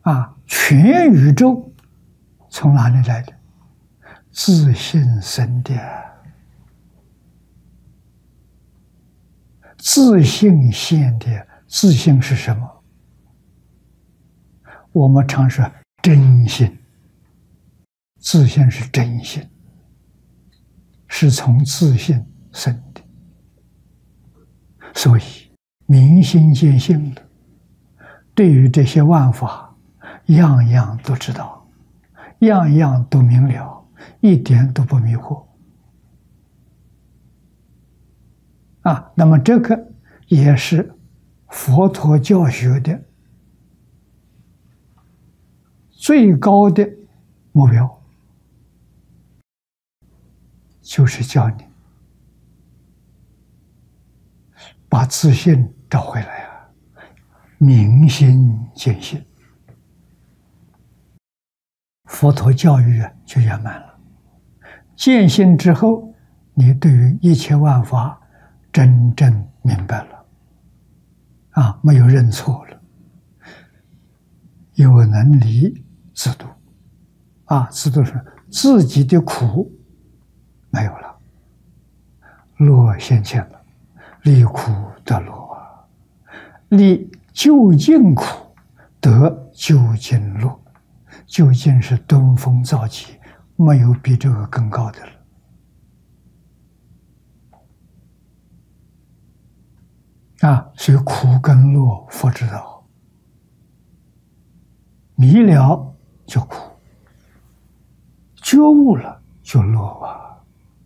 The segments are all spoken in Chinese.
全宇宙从哪里来的？自性生的。自性现的，自性是什么？我们常说真性，自性是真性，是从自性生的。所以明心见性的，对于这些万法，样样都知道，样样都明了，一点都不迷惑。那么这个也是佛陀教学的最高的目标，就是叫你把自信找回来明心见性，佛陀教育就圆满了。见性之后，你对于一切万法真正明白了，没有认错了，有能离自度，自度是自己的苦没有了，乐现前了，离苦得乐离究竟苦得究竟乐，究竟是登峰造极，没有比这个更高的了。所以苦跟乐佛知道，迷了就苦，觉悟了就乐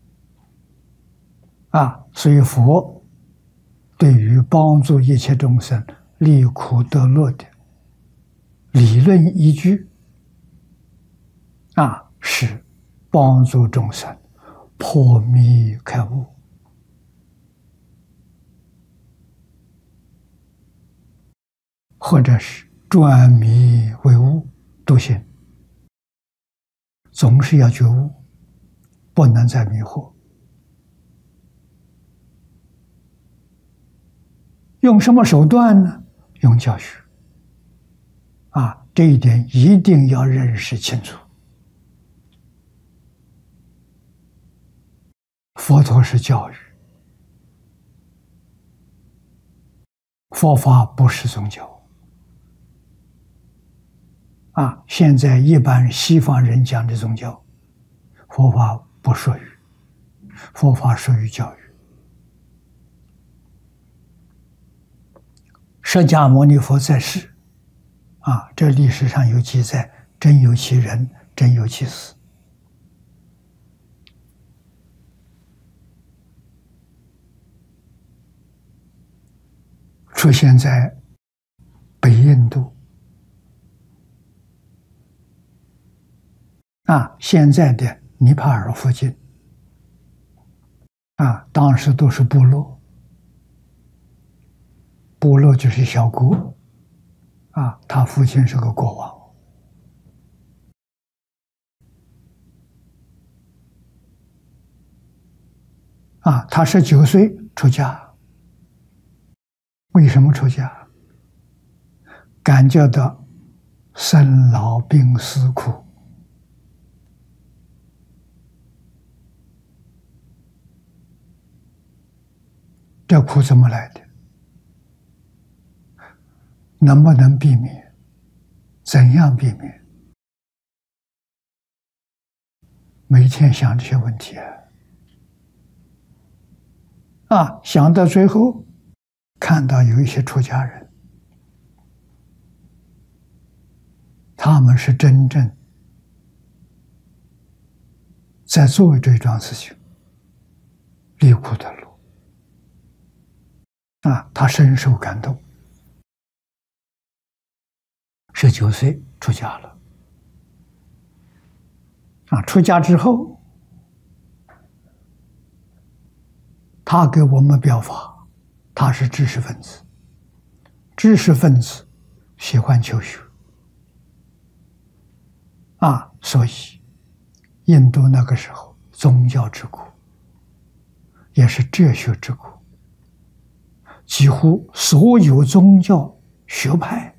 所以佛对于帮助一切众生离苦得乐的理论依据是帮助众生破迷开悟，或者是转迷为悟都行，总是要觉悟，不能再迷惑。用什么手段呢？用教学这一点一定要认识清楚。佛陀是教育，佛法不是宗教现在一般西方人讲的宗教，佛法不属于，佛法属于教育。释迦牟尼佛在世这历史上有记载，真有其人，真有其事。出现在北印度现在的尼泊尔附近当时都是部落，部落就是小国他父亲是个国王他19岁出家。为什么出家？感觉到生老病死苦，这苦怎么来的？能不能避免？怎样避免？每天想这些问题想到最后，看到有一些出家人，他们是真正在做这桩事情，离苦得乐他深受感动。19岁出家了出家之后，他给我们表法，他是知识分子，知识分子喜欢求学所以印度那个时候宗教之国，也是哲学之国，几乎所有宗教学派